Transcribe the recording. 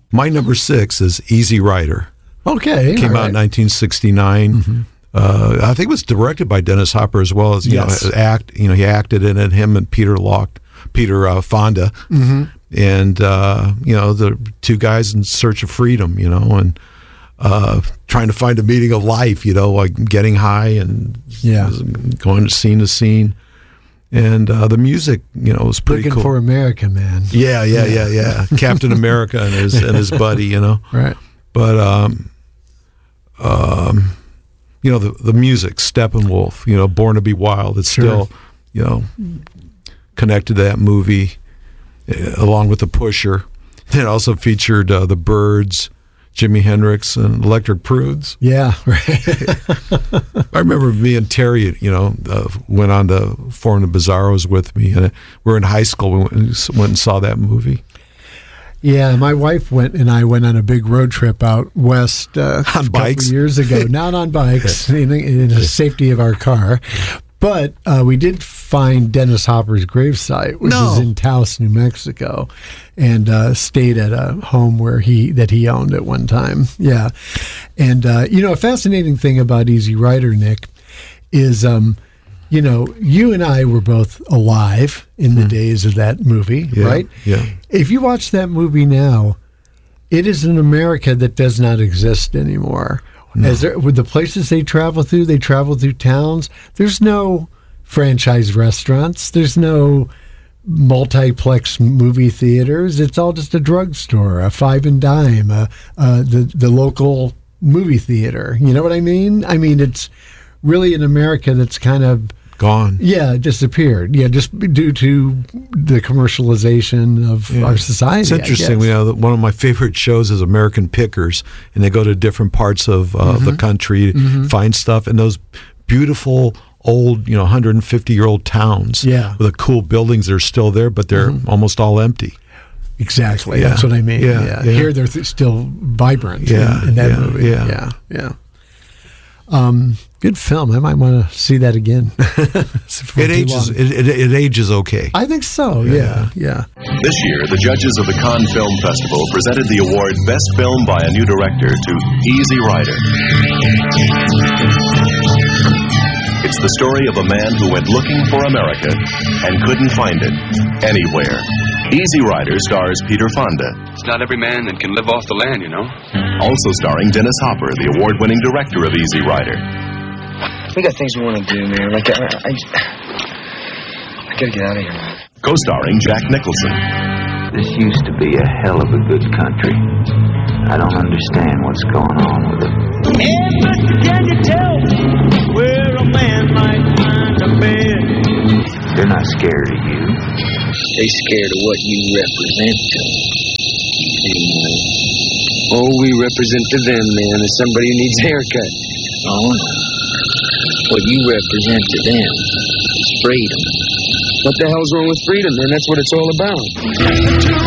My number 6 is Easy Rider. Okay. Came out in 1969. Mm-hmm. I think it was directed by Dennis Hopper as well as he acted in it. Him and Peter Fonda, mm-hmm. and the two guys in search of freedom, and trying to find a meaning of life, like getting high and going to scene, and the music, was pretty Looking cool. for America, man. Yeah. Captain America and his buddy, right. But the music, Steppenwolf, Born to Be Wild, it's still, connected to that movie, along with The Pusher. It also featured the Byrds, Jimi Hendrix, and Electric Prudes. Yeah, right. I remember me and Terry, went on to form the Bizarros with me, and we were in high school. We went and saw that movie. Yeah, my wife and I went on a big road trip out west on bikes? couple years ago. Not on bikes, in the safety of our car. But we did find Dennis Hopper's gravesite, which is in Taos, New Mexico, and stayed at a home that he owned at one time. Yeah. And, a fascinating thing about Easy Rider, Nick, is... you and I were both alive in the days of that movie, right? Yeah. If you watch that movie now, it is an America that does not exist anymore. No. With the places they travel through towns. There's no franchise restaurants. There's no multiplex movie theaters. It's all just a drugstore, a five and dime, the local movie theater. You know what I mean? I mean, it's really an America that's kind of gone. Yeah, disappeared. Yeah, just due to the commercialization of our society. It's interesting. One of my favorite shows is American Pickers, and they go to different parts of the country, find stuff, and those beautiful old, 150-year-old towns with the cool buildings that are still there, but they're almost all empty. Exactly. That's what I mean. Yeah. Here they're still vibrant in that movie. Yeah. Good film. I might want to see that again. It ages okay. I think so. Yeah. This year, the judges of the Cannes Film Festival presented the award Best Film by a New Director to Easy Rider. It's the story of a man who went looking for America and couldn't find it anywhere. Easy Rider stars Peter Fonda. It's not every man that can live off the land, Also starring Dennis Hopper, the award-winning director of Easy Rider. We got things we want to do, man. I gotta get out of here, man. Co-starring Jack Nicholson. This used to be a hell of a good country. I don't understand what's going on with it. Hey, mister, can you tell me where a man might find a bed? They're not scared of you. They scared of what you represent to them. All we represent to them, man, is somebody who needs a haircut. Oh, what you represent to them is freedom. What the hell's wrong with freedom, man? That's what it's all about.